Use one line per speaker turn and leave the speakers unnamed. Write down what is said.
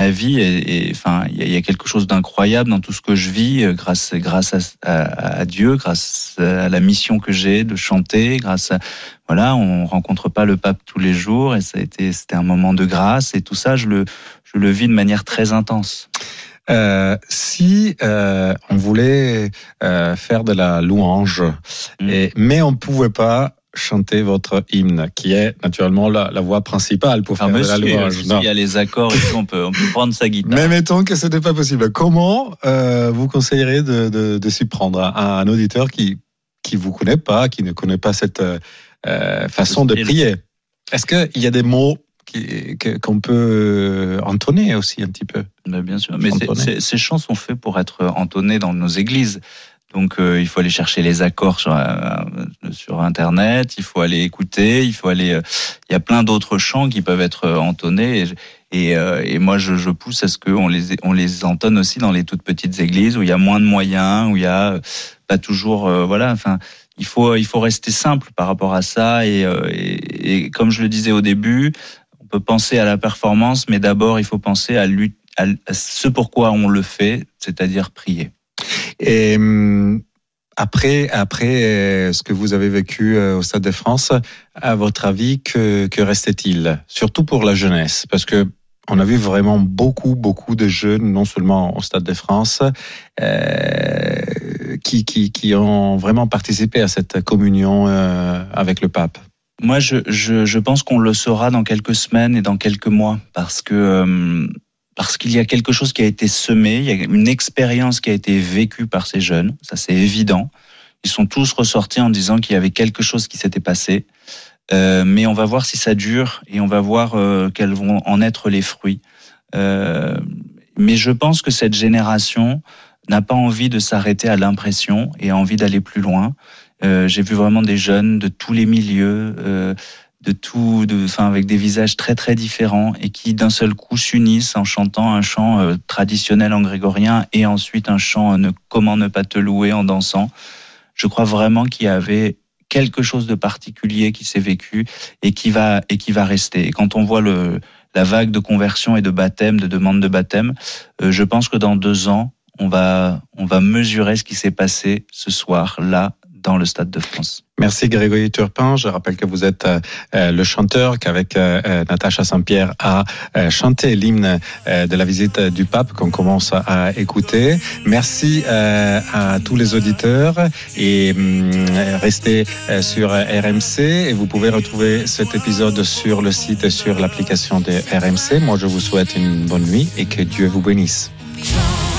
ma vie enfin, il y a quelque chose d'incroyable dans tout ce que je vis grâce à Dieu, grâce à la mission que j'ai de chanter, voilà, on rencontre pas le pape tous les jours et c'était un moment de grâce et tout ça, je le vis de manière très intense.
Si on voulait faire de la louange, mais on pouvait pas chanter votre hymne, qui est naturellement la voix principale pour faire de la louange.
Il y a les accords et tout, on peut prendre sa guitare.
Mais mettons que ce n'est pas possible. Comment vous conseilleriez de s'y prendre à un auditeur qui vous connaît pas, qui ne connaît pas cette façon de prier? Est-ce qu'il y a des mots qu'on peut entonner aussi un petit peu?
Bien sûr, mais ces chants sont faits pour être entonnés dans nos églises. Donc il faut aller chercher les accords sur Internet, il faut aller écouter, il y a plein d'autres chants qui peuvent être entonnés et moi je pousse à ce qu'on les entonne aussi dans les toutes petites églises où il y a moins de moyens, où il y a pas toujours voilà, enfin il faut rester simple par rapport à ça et comme je le disais au début, on peut penser à la performance, mais d'abord il faut penser à ce pourquoi on le fait, c'est-à-dire prier.
Et après ce que vous avez vécu au Stade de France, à votre avis, que restait-il? Surtout pour la jeunesse, parce que on a vu vraiment beaucoup de jeunes, non seulement au Stade de France, qui ont vraiment participé à cette communion avec le pape.
Moi, je pense qu'on le saura dans quelques semaines et dans quelques mois, parce qu'il y a quelque chose qui a été semé, il y a une expérience qui a été vécue par ces jeunes, ça c'est évident. Ils sont tous ressortis en disant qu'il y avait quelque chose qui s'était passé, mais on va voir si ça dure et on va voir quels vont en être les fruits. Mais je pense que cette génération n'a pas envie de s'arrêter à l'impression et a envie d'aller plus loin. J'ai vu vraiment des jeunes de tous les milieux, avec des visages très très différents et qui d'un seul coup s'unissent en chantant un chant traditionnel en grégorien et ensuite un chant Comment ne pas te louer en dansant. Je crois vraiment qu'il y avait quelque chose de particulier qui s'est vécu et qui va rester. Et quand on voit la vague de conversion et de baptême, de demande de baptême, je pense que dans 2 ans, on va mesurer ce qui s'est passé ce soir là dans le Stade de France.
Merci Grégory Turpin. Je rappelle que vous êtes le chanteur qu'avec Natacha Saint-Pierre a chanté l'hymne de la visite du pape qu'on commence à écouter. Merci à tous les auditeurs et restez sur RMC et vous pouvez retrouver cet épisode sur le site et sur l'application de RMC. Moi, je vous souhaite une bonne nuit et que Dieu vous bénisse.